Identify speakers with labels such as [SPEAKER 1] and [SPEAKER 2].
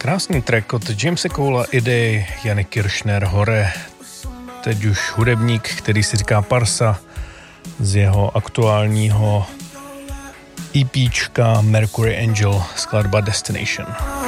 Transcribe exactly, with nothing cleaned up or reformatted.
[SPEAKER 1] Krásný track od Jamese Cola, idej Jany Kiršner Hore. Teď už hudebník, který si říká Parsa, z jeho aktuálního EPčka Mercury Angel, skladba Destination.